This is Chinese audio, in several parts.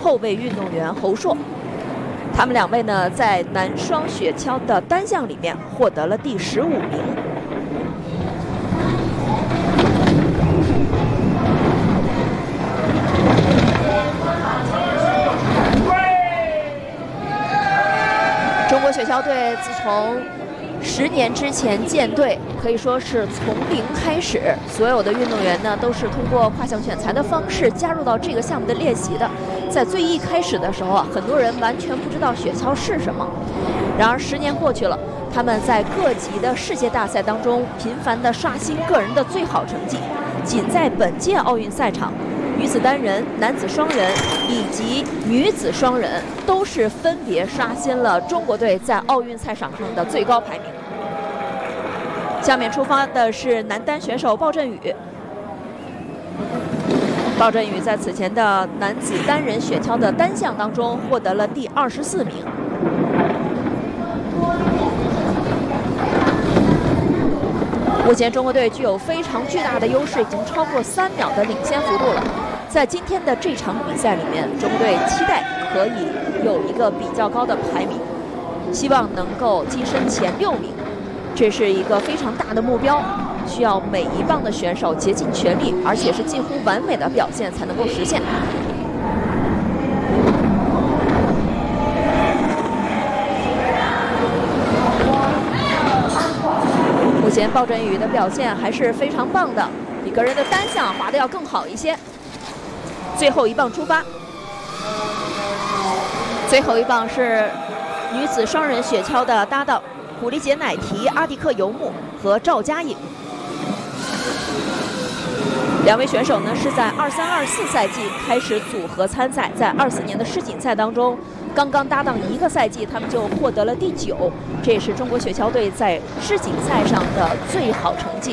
后备运动员侯硕。他们2位呢，在男双雪橇的单项里面获得了第15名。中国雪橇队自从10年之前建队，可以说是从零开始，所有的运动员呢都是通过跨项选材的方式加入到这个项目的练习的。在最一开始的时候啊，很多人完全不知道雪橇是什么。然而10年过去了，他们在各级的世界大赛当中频繁地刷新个人的最好成绩。仅在本届奥运赛场，女子单人、男子双人以及女子双人都是分别刷新了中国队在奥运赛场上的最高排名。下面出发的是男单选手鲍振宇。鲍振宇在此前的男子单人雪橇的单项当中获得了第24名。目前中国队具有非常巨大的优势，已经超过3秒的领先幅度了。在今天的这场比赛里面，中国队期待可以有一个比较高的排名，希望能够跻身前6名，这是一个非常大的目标，需要每一棒的选手竭尽全力，而且是近乎完美的表现才能够实现。目前鲍振宇的表现还是非常棒的，比个人的单项滑得要更好一些。最后一棒出发，最后一棒是女子双人雪橇的搭档古丽杰乃提、阿迪克尤木和赵佳颖。2位选手呢是在23-24赛季开始组合参赛，在24年的世锦赛当中，刚刚搭档1个赛季，他们就获得了第9，这也是中国雪橇队在世锦赛上的最好成绩。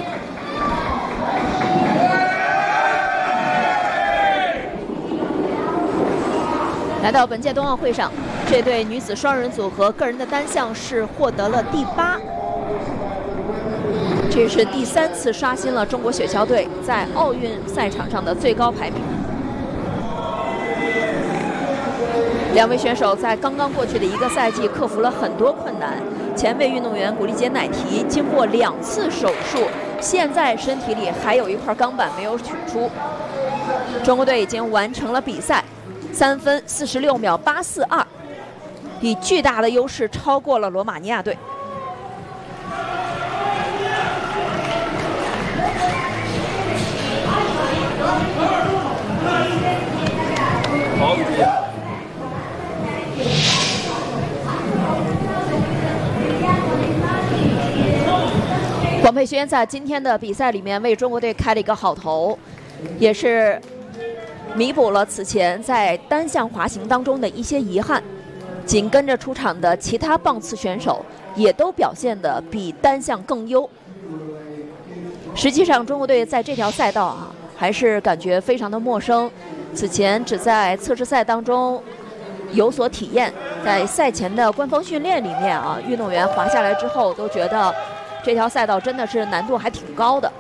来到本届冬奥会上，这对女子双人组合个人的单项是获得了第8，这是第3次刷新了中国雪橇队在奥运赛场上的最高排名。2位选手在刚刚过去的1个赛季克服了很多困难。前卫运动员古丽杰乃提经过2次手术，现在身体里还有一块钢板没有取出。中国队已经完成了比赛，3分46秒842，以巨大的优势超过了罗马尼亚队。广佩轩在今天的比赛里面为中国队开了一个好头，也是弥补了此前在单项滑行当中的一些遗憾。紧跟着出场的其他棒次选手也都表现得比单项更优。实际上，中国队在这条赛道啊，还是感觉非常的陌生。此前只在测试赛当中有所体验，在赛前的官方训练里面啊，运动员滑下来之后都觉得这条赛道真的是难度还挺高的。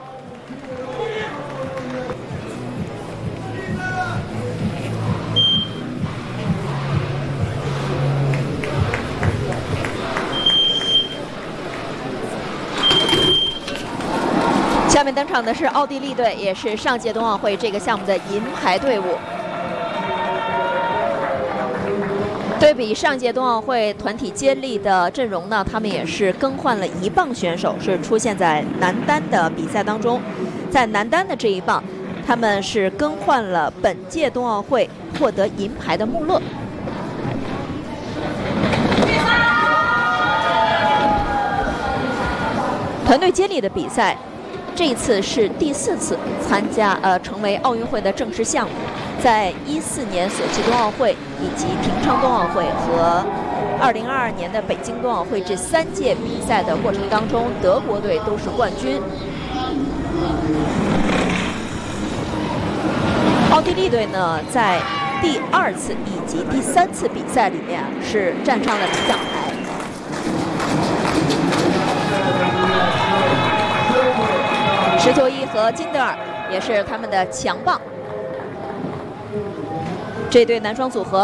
下面登场的是奥地利队，也是上届冬奥会这个项目的银牌队伍。对比上届冬奥会团体接力的阵容呢，他们也是更换了1棒选手，是出现在男单的比赛当中。在男单的这一棒，他们是更换了本届冬奥会获得银牌的穆勒。团队接力的比赛，这一次是第4次成为奥运会的正式项目。在14年索契冬奥会以及平昌冬奥会和2022年的北京冬奥会这3届比赛的过程当中，德国队都是冠军。奥地利队呢，在第2次以及第3次比赛里面是站上了领奖台。施托伊和金德尔也是他们的强棒。这对男双组合